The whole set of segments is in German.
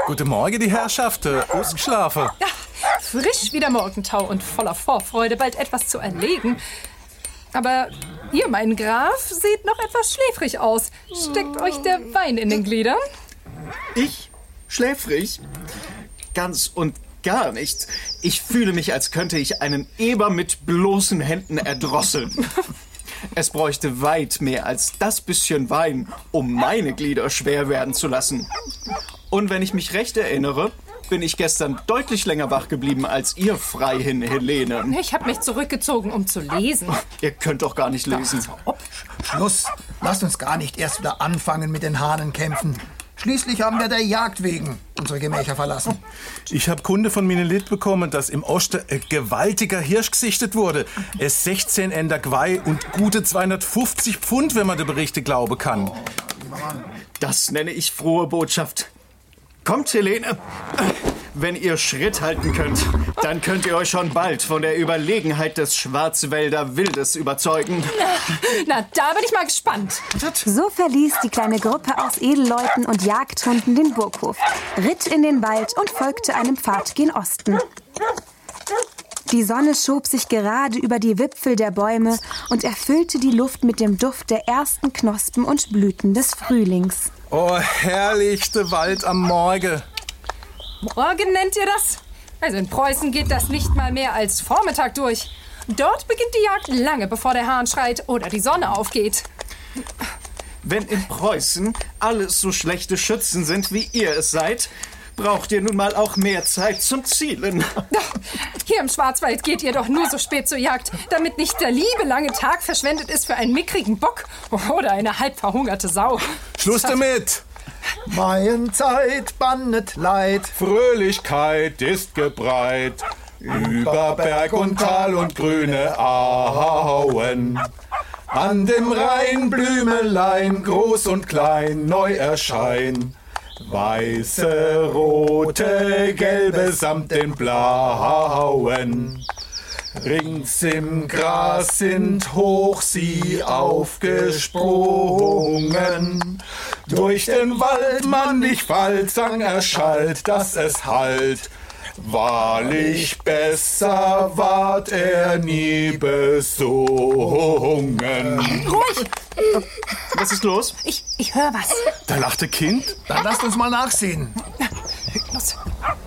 Guten Morgen, die Herrschaft. Ausgeschlafen? Ja, frisch wie der Morgentau und voller Vorfreude, bald etwas zu erlegen. Aber ihr, mein Graf, seht noch etwas schläfrig aus. Steckt euch der Wein in den Gliedern? Ich? Schläfrig? Ganz und gar nicht. Ich fühle mich, als könnte ich einen Eber mit bloßen Händen erdrosseln. Es bräuchte weit mehr als das bisschen Wein, um meine Glieder schwer werden zu lassen. Und wenn ich mich recht erinnere, bin ich gestern deutlich länger wach geblieben als ihr, Freihin Helene. Ich habe mich zurückgezogen, um zu lesen. Ihr könnt doch gar nicht lesen. Schluss. Lasst uns gar nicht erst wieder anfangen mit den Hahnenkämpfen. Schließlich haben wir der Jagd wegen unsere Gemächer verlassen. Ich habe Kunde von Menelit bekommen, dass im Osten ein gewaltiger Hirsch gesichtet wurde. Es 16 Ender Gwei und gute 250 Pfund, wenn man den Berichte glauben kann. Das nenne ich frohe Botschaft. Kommt, Helene. Wenn ihr Schritt halten könnt, dann könnt ihr euch schon bald von der Überlegenheit des Schwarzwälder Wildes überzeugen. Na, da bin ich mal gespannt. So verließ die kleine Gruppe aus Edelleuten und Jagdhunden den Burghof, ritt in den Wald und folgte einem Pfad gen Osten. Die Sonne schob sich gerade über die Wipfel der Bäume und erfüllte die Luft mit dem Duft der ersten Knospen und Blüten des Frühlings. Oh, herrlichste Wald am Morgen. Morgen nennt ihr das? Also in Preußen geht das nicht mal mehr als Vormittag durch. Dort beginnt die Jagd lange, bevor der Hahn schreit oder die Sonne aufgeht. Wenn in Preußen alles so schlechte Schützen sind, wie ihr es seid, braucht ihr nun mal auch mehr Zeit zum Zielen. Hier im Schwarzwald geht ihr doch nur so spät zur Jagd, damit nicht der liebe lange Tag verschwendet ist für einen mickrigen Bock oder eine halb verhungerte Sau. Schluss damit! Maienzeit bannet Leid. Fröhlichkeit ist gebreit über Berg und Tal und grüne Auen. An dem Rhein Blümelein, groß und klein, neu erschein. Weiße, rote, gelbe samt den blauen. Rings im Gras sind hoch sie aufgesprungen. Durch den Wald manch Waldsang erschallt, dass es hallt. Wahrlich besser ward er nie besungen. Ruhig! Was ist los? Ich höre was. Da lachte Kind. Dann lasst uns mal nachsehen. Los.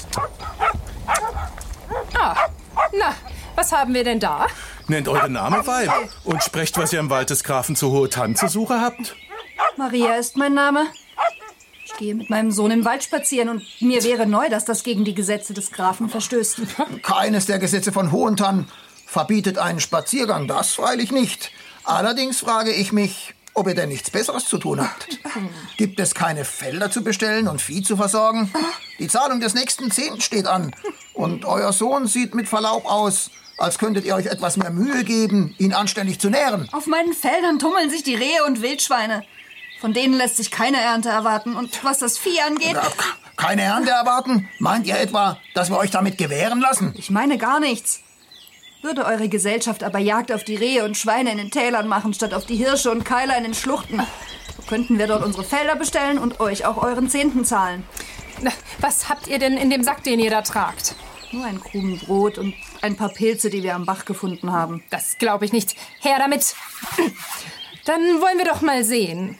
Na, was haben wir denn da? Nennt eure Name, Weib, und sprecht, was ihr im Wald des Grafen zu Hohe Tann zu suchen habt. Maria ist mein Name. Ich gehe mit meinem Sohn im Wald spazieren und mir wäre neu, dass das gegen die Gesetze des Grafen verstößt. Keines der Gesetze von Hohentann verbietet einen Spaziergang, das freilich nicht. Allerdings frage ich mich, ob ihr denn nichts Besseres zu tun habt. Gibt es keine Felder zu bestellen und Vieh zu versorgen? Die Zahlung des nächsten Zehnten steht an. Und euer Sohn sieht mit Verlaub aus, als könntet ihr euch etwas mehr Mühe geben, ihn anständig zu nähren. Auf meinen Feldern tummeln sich die Rehe und Wildschweine. Von denen lässt sich keine Ernte erwarten. Und was das Vieh angeht... Keine Ernte erwarten? Meint ihr etwa, dass wir euch damit gewähren lassen? Ich meine gar nichts. Würde eure Gesellschaft aber Jagd auf die Rehe und Schweine in den Tälern machen, statt auf die Hirsche und Keiler in den Schluchten, so könnten wir dort unsere Felder bestellen und euch auch euren Zehnten zahlen. Na, was habt ihr denn in dem Sack, den ihr da tragt? Nur ein Krumen Brot und ein paar Pilze, die wir am Bach gefunden haben. Das glaube ich nicht. Her damit! Dann wollen wir doch mal sehen.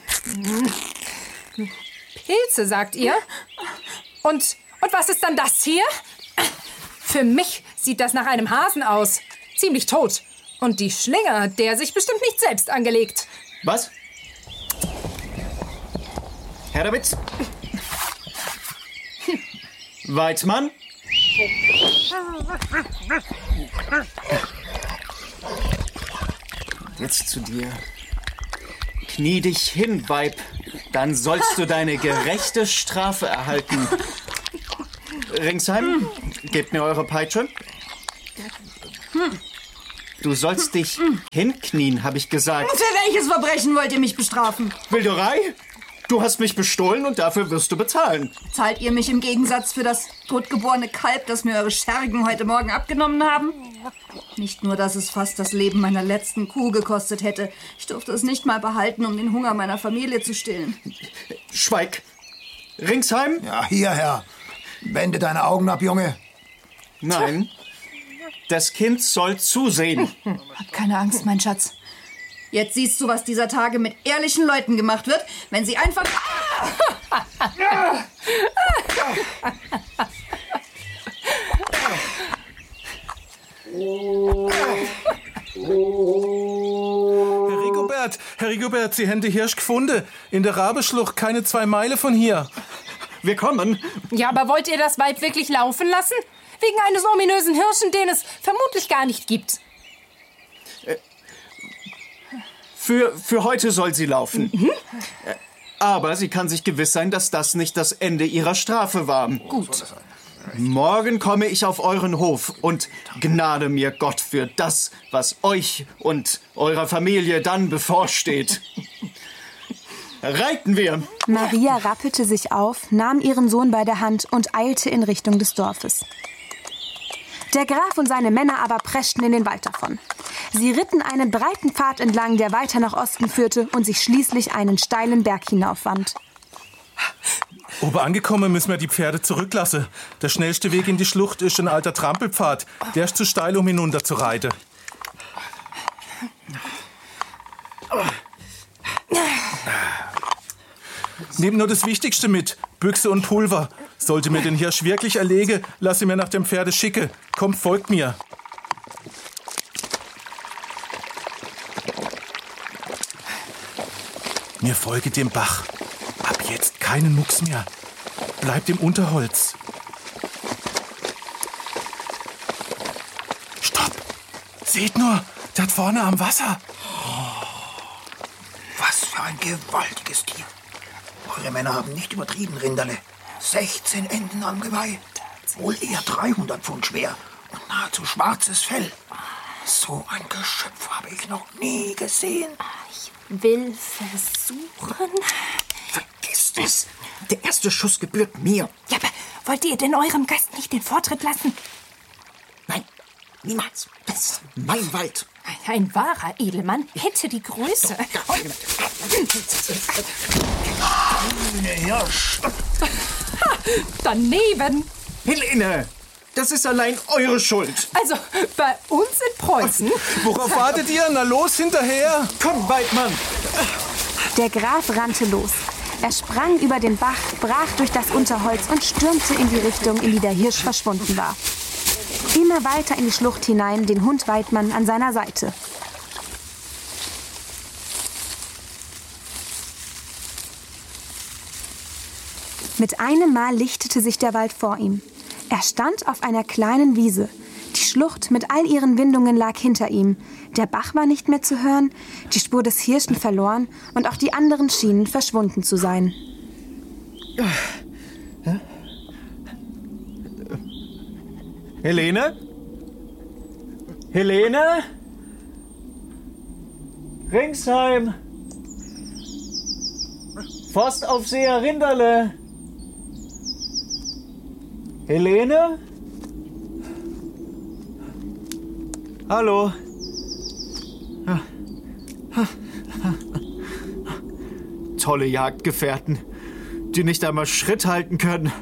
Pilze, sagt ihr? Und was ist dann das hier? Für mich sieht das nach einem Hasen aus. Ziemlich tot. Und die Schlinge, der sich bestimmt nicht selbst angelegt. Was? Herr damit? Weidmann? Jetzt zu dir. Knie dich hin, Weib. Dann sollst du deine gerechte Strafe erhalten. Ringsheim, gebt mir eure Peitsche. Du sollst dich hinknien, habe ich gesagt. Für welches Verbrechen wollt ihr mich bestrafen? Wilderei? Du hast mich bestohlen und dafür wirst du bezahlen. Zahlt ihr mich im Gegensatz für das totgeborene Kalb, das mir eure Schergen heute Morgen abgenommen haben? Nicht nur, dass es fast das Leben meiner letzten Kuh gekostet hätte. Ich durfte es nicht mal behalten, um den Hunger meiner Familie zu stillen. Schweig. Ringsheim? Ja, hier, Herr. Wende deine Augen ab, Junge. Nein, das Kind soll zusehen. Hab keine Angst, mein Schatz. Jetzt siehst du, was dieser Tage mit ehrlichen Leuten gemacht wird, wenn sie einfach... Herr Rigobert, Sie haben den Hirsch gefunden. In der Rabeschlucht, keine 2 Meilen von hier. Wir kommen. Ja, aber wollt ihr das Weib wirklich laufen lassen? Wegen eines ominösen Hirschen, den es vermutlich gar nicht gibt. Für heute soll sie laufen. Aber sie kann sich gewiss sein, dass das nicht das Ende ihrer Strafe war. Gut. Morgen komme ich auf euren Hof und gnade mir Gott für das, was euch und eurer Familie dann bevorsteht. Reiten wir! Maria rappelte sich auf, nahm ihren Sohn bei der Hand und eilte in Richtung des Dorfes. Der Graf und seine Männer aber preschten in den Wald davon. Sie ritten einen breiten Pfad entlang, der weiter nach Osten führte und sich schließlich einen steilen Berg hinaufwand. Oben angekommen müssen wir die Pferde zurücklassen. Der schnellste Weg in die Schlucht ist ein alter Trampelpfad. Der ist zu steil, um hinunter zu reiten. Nehmt nur das Wichtigste mit, Büchse und Pulver. Sollte mir den Hirsch wirklich erlegen, lass ihn mir nach dem Pferde schicken. Kommt, folgt mir. Mir folge dem Bach. Ab jetzt keinen Mucks mehr. Bleibt im Unterholz. Stopp! Seht nur, dort vorne am Wasser. Was für ein gewaltiges Tier. Eure Männer haben nicht übertrieben, Rinderle. 16 Enden am Geweih. Wohl eher 300 Pfund schwer und nahezu schwarzes Fell. So ein Geschöpf habe ich noch nie gesehen. Ich will versuchen. Vergesst es. Der erste Schuss gebührt mir. Ja, aber wollt ihr denn eurem Gast nicht den Vortritt lassen? Nein, niemals. Das ist mein Wald. Ein wahrer Edelmann hätte die Größe. Grüne Hirsch. Daneben. Helene, das ist allein eure Schuld. Also, bei uns in Preußen. Worauf wartet ihr? Na los, hinterher! Komm, Weidmann. Der Graf rannte los. Er sprang über den Bach, brach durch das Unterholz und stürmte in die Richtung, in die der Hirsch verschwunden war. Immer weiter in die Schlucht hinein, den Hund Weidmann an seiner Seite. Mit einem Mal lichtete sich der Wald vor ihm. Er stand auf einer kleinen Wiese. Die Schlucht mit all ihren Windungen lag hinter ihm. Der Bach war nicht mehr zu hören, die Spur des Hirschen verloren und auch die anderen schienen verschwunden zu sein. Helene? Helene? Ringsheim? Forstaufseher Rinderle? Helene? Hallo? Tolle Jagdgefährten, die nicht einmal Schritt halten können.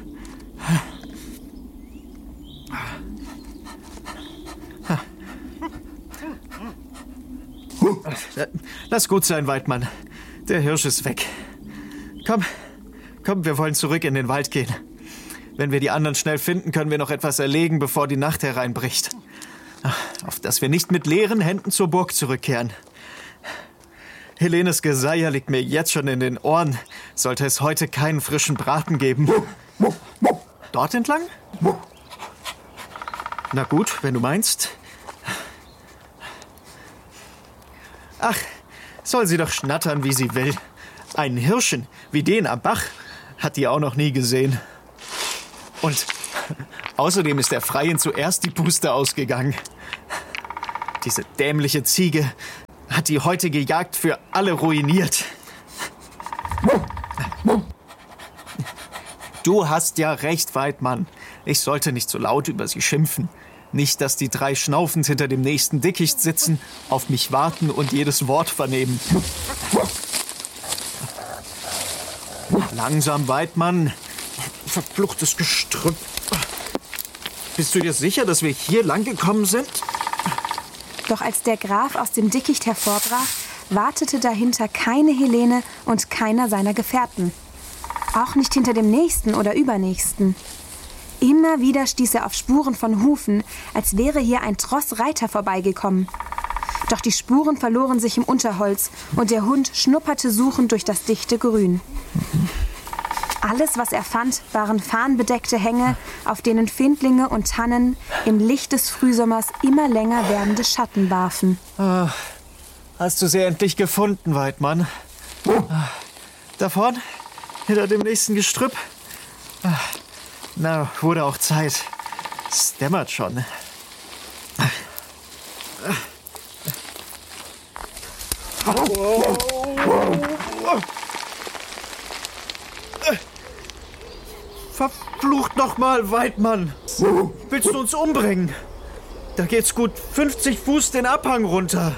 Lass gut sein, Weidmann. Der Hirsch ist weg. Komm, wir wollen zurück in den Wald gehen. Wenn wir die anderen schnell finden, können wir noch etwas erlegen, bevor die Nacht hereinbricht. Auf dass wir nicht mit leeren Händen zur Burg zurückkehren. Helenes Geseier liegt mir jetzt schon in den Ohren. Sollte es heute keinen frischen Braten geben. Dort entlang? Na gut, wenn du meinst. Ach, soll sie doch schnattern, wie sie will. Einen Hirschen wie den am Bach hat die auch noch nie gesehen. Und außerdem ist der Freien zuerst die Puste ausgegangen. Diese dämliche Ziege hat die heutige Jagd für alle ruiniert. Du hast ja recht, Weidmann. Ich sollte nicht so laut über sie schimpfen. Nicht, dass die 3 schnaufend hinter dem nächsten Dickicht sitzen, auf mich warten und jedes Wort vernehmen. Langsam, Weidmann. Verfluchtes Gestrüpp. Bist du dir sicher, dass wir hier lang gekommen sind? Doch als der Graf aus dem Dickicht hervorbrach, wartete dahinter keine Helene und keiner seiner Gefährten. Auch nicht hinter dem nächsten oder übernächsten. Immer wieder stieß er auf Spuren von Hufen, als wäre hier ein Tross Reiter vorbeigekommen. Doch die Spuren verloren sich im Unterholz und der Hund schnupperte suchend durch das dichte Grün. Alles, was er fand, waren farnbedeckte Hänge, auf denen Findlinge und Tannen im Licht des Frühsommers immer länger werdende Schatten warfen. Hast du sie endlich gefunden, Weidmann? Da vorn, hinter dem nächsten Gestrüpp? Na, wurde auch Zeit. Es dämmert schon. Verflucht nochmal, Weidmann! Willst du uns umbringen? Da geht's gut 50 Fuß den Abhang runter.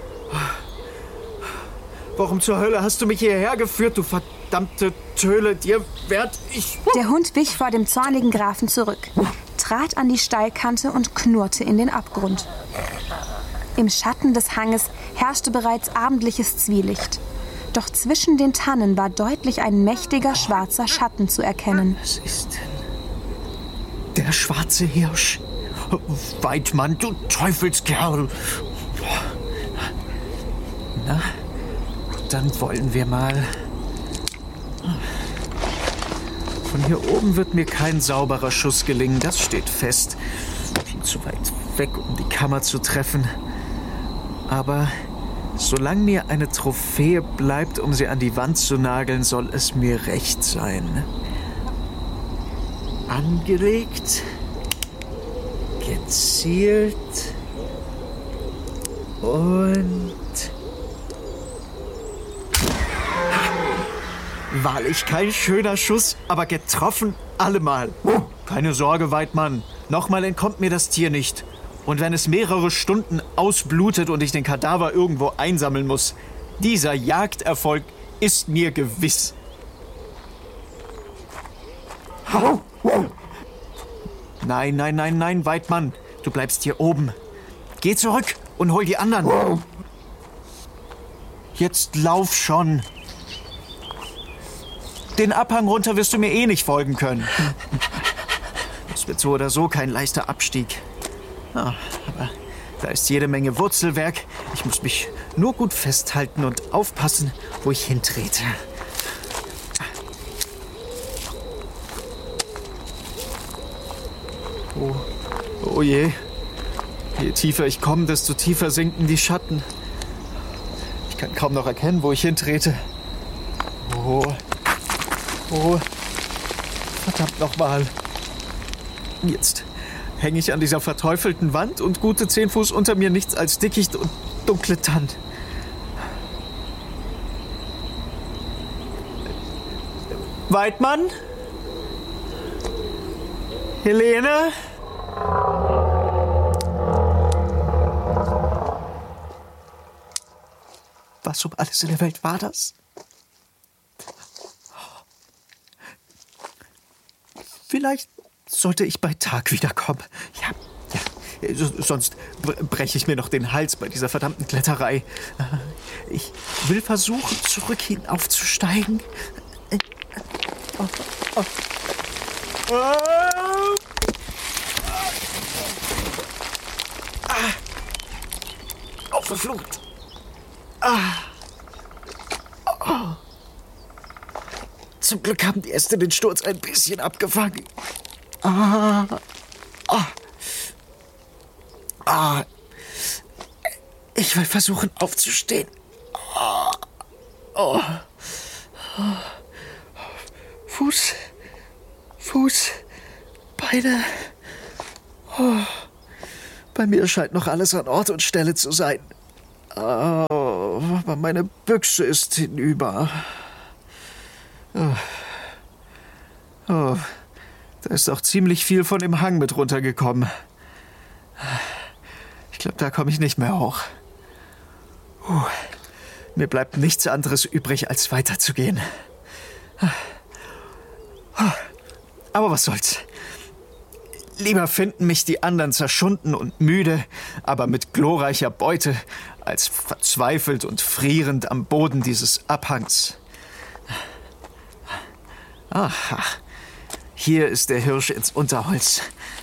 Warum zur Hölle hast du mich hierher geführt, du verdammte Töle? Dir werd ich... Der Hund wich vor dem zornigen Grafen zurück, trat an die Steilkante und knurrte in den Abgrund. Im Schatten des Hanges herrschte bereits abendliches Zwielicht. Doch zwischen den Tannen war deutlich ein mächtiger schwarzer Schatten zu erkennen. Was ist denn? Der schwarze Hirsch. Weidmann, du Teufelskerl. Na, dann wollen wir mal. Von hier oben wird mir kein sauberer Schuss gelingen, das steht fest. Viel zu weit weg, um die Kammer zu treffen. Aber solange mir eine Trophäe bleibt, um sie an die Wand zu nageln, soll es mir recht sein. Angelegt, gezielt und... Wahrlich kein schöner Schuss, aber getroffen allemal. Keine Sorge, Weidmann. Nochmal entkommt mir das Tier nicht. Und wenn es mehrere Stunden ausblutet und ich den Kadaver irgendwo einsammeln muss, dieser Jagderfolg ist mir gewiss. Nein, nein, nein, nein, Weidmann. Du bleibst hier oben. Geh zurück und hol die anderen. Jetzt lauf schon. Den Abhang runter wirst du mir eh nicht folgen können. Das wird so oder so kein leichter Abstieg. Aber da ist jede Menge Wurzelwerk. Ich muss mich nur gut festhalten und aufpassen, wo ich hintrete. Oh je. Je tiefer ich komme, desto tiefer sinken die Schatten. Ich kann kaum noch erkennen, wo ich hintrete. Oh, verdammt nochmal. Jetzt hänge ich an dieser verteufelten Wand und gute 10 Fuß unter mir nichts als Dickicht und dunkle Tannen. Weidmann? Helene? Was um alles in der Welt war das? Vielleicht sollte ich bei Tag wiederkommen. Ja, sonst breche ich mir noch den Hals bei dieser verdammten Kletterei. Ich will versuchen, zurück hinaufzusteigen. Verflucht. Zum Glück haben die Äste den Sturz ein bisschen abgefangen. Ich will versuchen, aufzustehen. Fuß, Beine. Bei mir scheint noch alles an Ort und Stelle zu sein. Aber meine Büchse ist hinüber. Da ist auch ziemlich viel von dem Hang mit runtergekommen. Ich glaube, da komme ich nicht mehr hoch. Mir bleibt nichts anderes übrig, als weiterzugehen. Aber was soll's. Lieber finden mich die anderen zerschunden und müde, aber mit glorreicher Beute, als verzweifelt und frierend am Boden dieses Abhangs. Aha, hier ist der Hirsch ins Unterholz.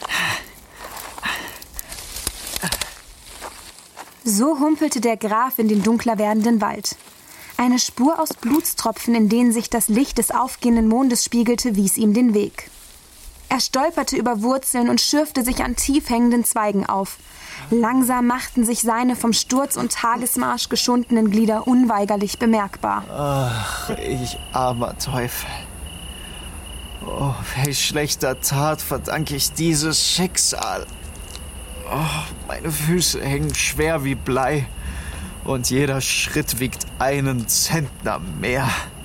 So humpelte der Graf in den dunkler werdenden Wald. Eine Spur aus Blutstropfen, in denen sich das Licht des aufgehenden Mondes spiegelte, wies ihm den Weg. Er stolperte über Wurzeln und schürfte sich an tief hängenden Zweigen auf. Langsam machten sich seine vom Sturz und Tagesmarsch geschundenen Glieder unweigerlich bemerkbar. Ach, ich armer Teufel. Oh, welch schlechter Tat verdanke ich dieses Schicksal. Oh, meine Füße hängen schwer wie Blei und jeder Schritt wiegt einen Zentner mehr.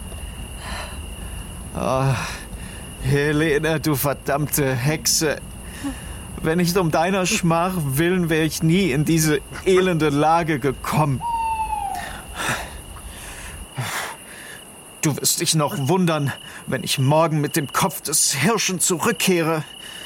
Oh, Helene, du verdammte Hexe. Wenn nicht um deiner Schmach willen, wäre ich nie in diese elende Lage gekommen. Du wirst dich noch wundern, wenn ich morgen mit dem Kopf des Hirschen zurückkehre.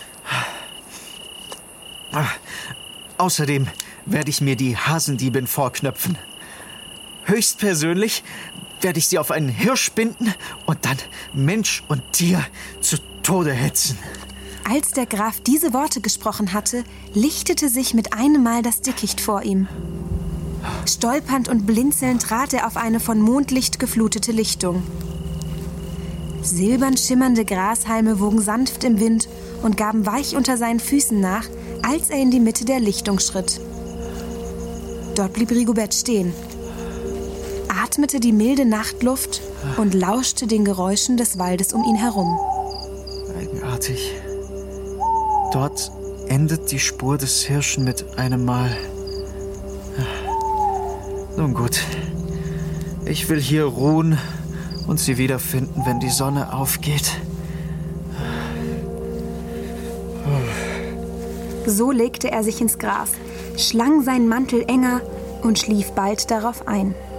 Außerdem werde ich mir die Hasendiebin vorknöpfen. Höchstpersönlich werde ich sie auf einen Hirsch binden und dann Mensch und Tier zu Tode hetzen. Als der Graf diese Worte gesprochen hatte, lichtete sich mit einem Mal das Dickicht vor ihm. Stolpernd und blinzelnd trat er auf eine von Mondlicht geflutete Lichtung. Silbern schimmernde Grashalme wogen sanft im Wind und gaben weich unter seinen Füßen nach, als er in die Mitte der Lichtung schritt. Dort blieb Rigobert stehen, atmete die milde Nachtluft und lauschte den Geräuschen des Waldes um ihn herum. Eigenartig. Dort endet die Spur des Hirschen mit einem Mal. Nun gut, ich will hier ruhen und sie wiederfinden, wenn die Sonne aufgeht. So legte er sich ins Gras, schlang seinen Mantel enger und schlief bald darauf ein.